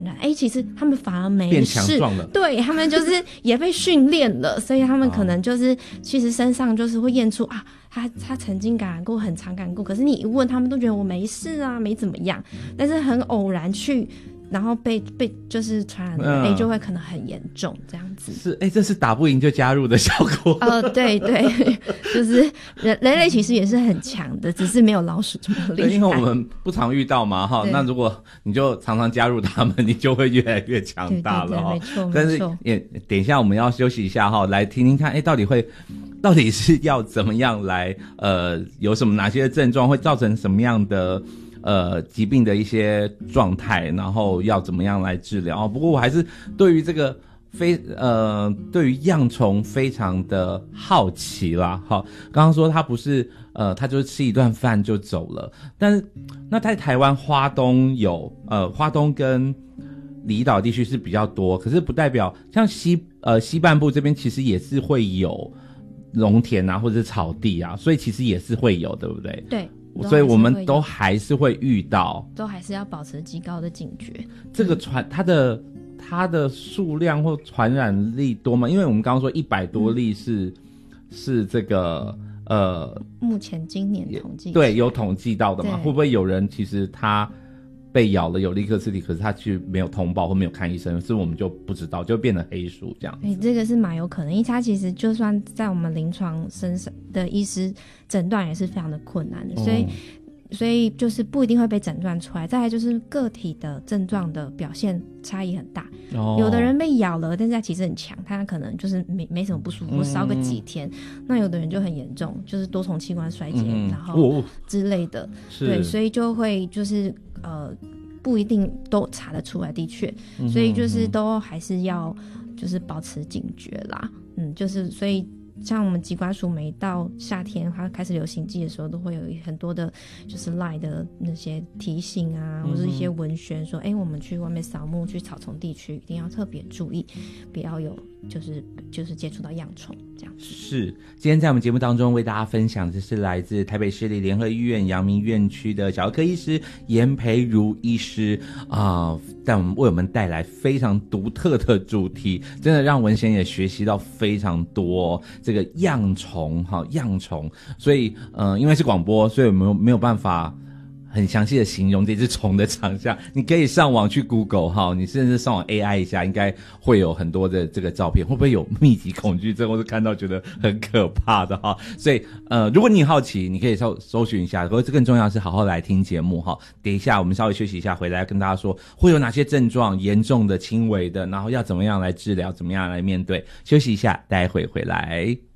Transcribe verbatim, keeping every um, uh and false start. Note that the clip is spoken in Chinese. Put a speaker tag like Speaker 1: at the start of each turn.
Speaker 1: 哎，其实他们反而没事，
Speaker 2: 变强壮了，
Speaker 1: 对，他们就是也被训练了，所以他们可能就是其实身上就是会验出啊，他他曾经感染过，很常感染过，可是你一问他们都觉得我没事啊，没怎么样，但是很偶然去。然后被被就是传染的人，哎、嗯，就会可能很严重这样子。
Speaker 2: 是，哎，这是打不赢就加入的效果。
Speaker 1: 呃，对对，就是人人类其实也是很强的，只是没有老鼠这么厉害。
Speaker 2: 因为我们不常遇到嘛，哈。那如果你就常常加入他们，你就会越来越强大了哈。
Speaker 1: 没错，
Speaker 2: 但是也等一下我们要休息一下哈，来听听看，哎，到底会到底是要怎么样来呃，有什么哪些症状会造成什么样的？呃，疾病的一些状态，然后要怎么样来治疗？不过我还是对于这个非呃，对于恙虫非常的好奇啦。好，刚刚说他不是呃，他就是吃一顿饭就走了，但是那在台湾花东有呃，花东跟离岛地区是比较多，可是不代表像西呃西半部这边其实也是会有农田啊，或者是草地啊，所以其实也是会有，对不对？
Speaker 1: 对。
Speaker 2: 所以我们都还是会遇到，
Speaker 1: 都还是要保持极高的警觉。
Speaker 2: 这个传它的它的数量或传染力多吗？因为我们刚刚说一百多例是、嗯、是这个呃，
Speaker 1: 目前今年统计
Speaker 2: 对有统计到的嘛？会不会有人其实他被咬了有立刻刺体，可是他去没有通报或没有看医生，是我们就不知道，就变成黑数这样子。
Speaker 1: 欸，这个是蛮有可能，因为他其实就算在我们临床身上的医师诊断也是非常的困难的，所以、嗯、所以就是不一定会被诊断出来。再来就是个体的症状的表现差异很大，哦、有的人被咬了，但是他其实很强，他可能就是没没什么不舒服，烧个几天、嗯。那有的人就很严重，就是多重器官衰竭，嗯、然后之类的、哦，对，所以就会就是呃。不一定都查得出来，的确，所以就是都还是要就是保持警觉啦，嗯，就是所以像我们疾管署每到夏天它开始流行季的时候，都会有很多的就是 LINE 的那些提醒啊，或者一些文宣说，哎、欸，我们去外面扫墓去草丛地区，一定要特别注意，不要有就是就是接触到恙虫这样子。
Speaker 2: 是，今天在我们节目当中为大家分享的是来自台北市立联合医院阳明院区的小儿科医师严培如医师啊，但、呃、我们为我们带来非常独特的主题，真的让文贤也学习到非常多、哦、这个恙虫哈恙虫，所以呃因为是广播，所以我们没有办法很详细的形容这只虫的长相，你可以上网去 Google 哈，你甚至上网 A I 一下，应该会有很多的这个照片。会不会有密集恐惧症，或是看到觉得很可怕的哈？所以呃，如果你好奇，你可以搜搜寻一下。可是更重要的是好好来听节目哈。等一下我们稍微休息一下，回来跟大家说会有哪些症状，严重的、轻微的，然后要怎么样来治疗，怎么样来面对。休息一下，待会回来。